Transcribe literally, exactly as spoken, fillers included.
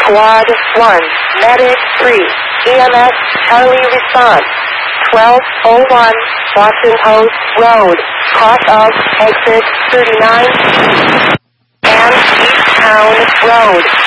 Squad one, Medic three, E M S, Charlie response. twelve oh one, Boston Post Road, cross of exit thirty-nine, and East Town Road.